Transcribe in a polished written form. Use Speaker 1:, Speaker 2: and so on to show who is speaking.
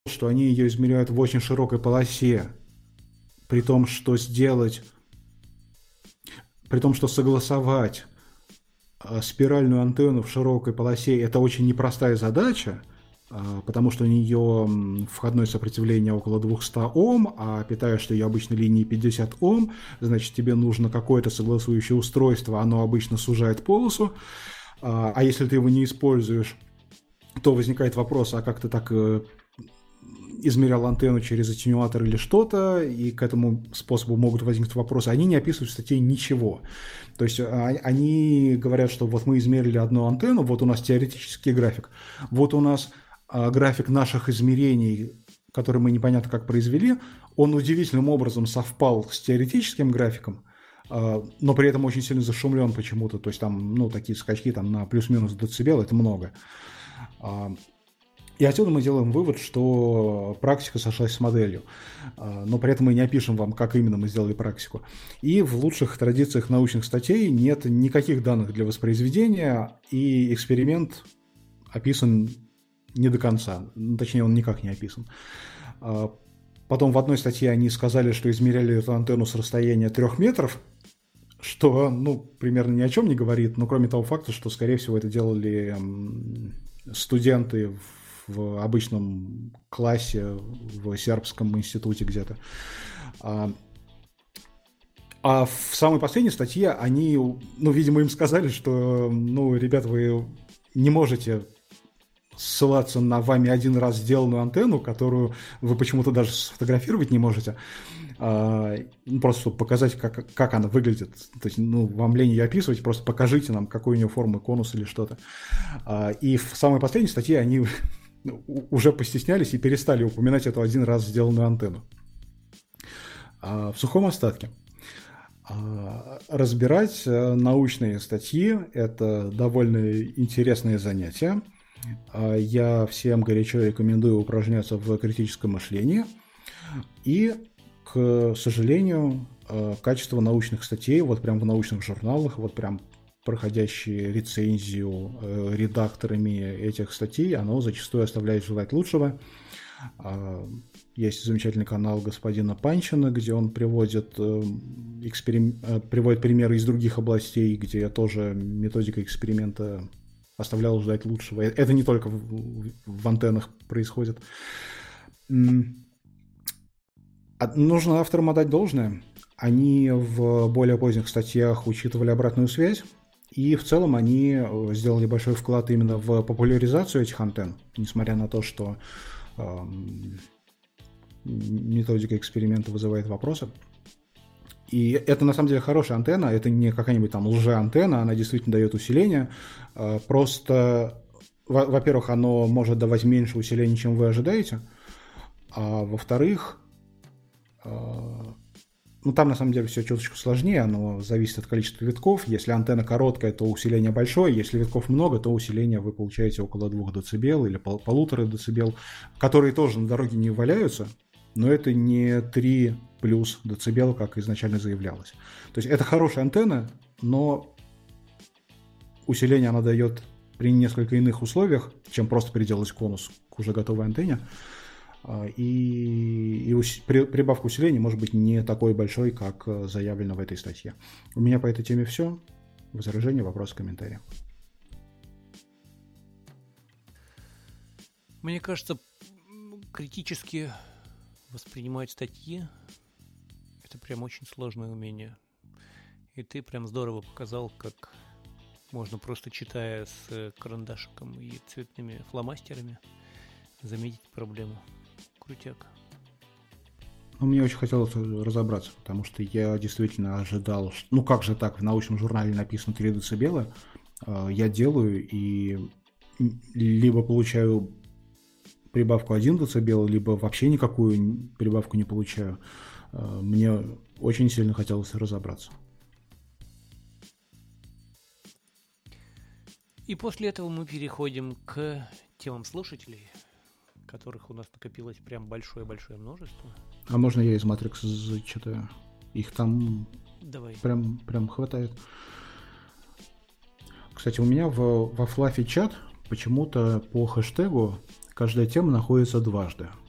Speaker 1: что они ее измеряют в очень широкой полосе, при том, что согласовать спиральную антенну в широкой полосе – это очень непростая задача, потому что у нее входное сопротивление около 200 Ом, а питаешь ты ее обычной линией 50 Ом, значит, тебе нужно какое-то согласующее устройство, оно обычно сужает полосу, а если ты его не используешь, то возникает вопрос, а как ты так измерял антенну через аттенюатор или что-то, и к этому способу могут возникнуть вопросы. Они не описывают в статье ничего. То есть они говорят, что вот мы измерили одну антенну, вот у нас теоретический график, вот у нас график наших измерений, который мы непонятно как произвели, он удивительным образом совпал с теоретическим графиком, но при этом очень сильно зашумлен почему-то. То есть там, такие скачки там, на плюс-минус децибел, это много. И отсюда мы делаем вывод, что практика сошлась с моделью, но при этом мы не опишем вам, как именно мы сделали практику. И в лучших традициях научных статей нет никаких данных для воспроизведения, и эксперимент описан не до конца, точнее, он никак не описан. Потом в одной статье они сказали, что измеряли эту антенну с расстояния 3 метров, что, примерно ни о чем не говорит, но кроме того факта, что, скорее всего, это делали студенты в обычном классе в сербском институте где-то. А в самой последней статье они, видимо, им сказали, что, ребята, вы не можете ссылаться на вами один раз сделанную антенну, которую вы почему-то даже сфотографировать не можете, просто чтобы показать, как она выглядит. То есть, вам лень ее описывать, просто покажите нам, какой у нее формы, конус или что-то. И в самой последней статье они уже постеснялись и перестали упоминать эту один раз сделанную антенну. В сухом остатке. Разбирать научные статьи – это довольно интересное занятие. Я всем горячо рекомендую упражняться в критическом мышлении. И, к сожалению, качество научных статей, вот прям в научных журналах, вот прям проходящие рецензию редакторами этих статей, оно зачастую оставляет желать лучшего. Есть замечательный канал господина Панчина, где он приводит примеры из других областей, где тоже методика эксперимента оставляла ждать лучшего. Это не только в антеннах происходит. Нужно авторам отдать должное. Они в более поздних статьях учитывали обратную связь, и в целом они сделали большой вклад именно в популяризацию этих антенн, несмотря на то, что методика эксперимента вызывает вопросы. И это на самом деле хорошая антенна, это не какая-нибудь там лжеантенна, она действительно дает усиление. Просто, во-первых, оно может давать меньше усиления, чем вы ожидаете, а во-вторых, там на самом деле все чуточку сложнее, оно зависит от количества витков. Если антенна короткая, то усиление большое, если витков много, то усиление вы получаете около 2 дБ или 1,5 дБ, которые тоже на дороге не валяются, но это не 3 плюс дБ, как изначально заявлялось. То есть это хорошая антенна, но усиление она дает при несколько иных условиях, чем просто приделать конус к уже готовой антенне. И прибавка усиления может быть не такой большой, как заявлено в этой статье. У меня по этой теме все. Возражения, вопросы, комментарии.
Speaker 2: Мне кажется, критически воспринимать статьи – это прям очень сложное умение. И ты прям здорово показал, как можно, просто читая с карандашиком и цветными фломастерами, заметить проблему. Крутяк.
Speaker 1: Мне очень хотелось разобраться, потому что я действительно ожидал, как же так, в научном журнале написано 3 дБ, я делаю и либо получаю прибавку 1 дБ, либо вообще никакую прибавку не получаю. Мне очень сильно хотелось разобраться.
Speaker 2: И после этого мы переходим к темам слушателей, которых у нас накопилось прям большое-большое множество.
Speaker 1: А можно я из Matrix зачитаю? Их там
Speaker 2: Давай.
Speaker 1: Прям хватает. Кстати, у меня во Fluffy чат почему-то по хэштегу каждая тема находится дважды.